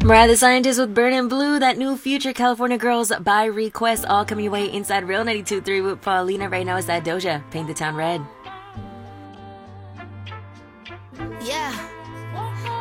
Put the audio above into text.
Mariah the Scientist with Burning Blue, that new Future California Girls by request, all coming your way inside Real 92.3 with Paulina. Right now it's that Doja, Paint the Town Red.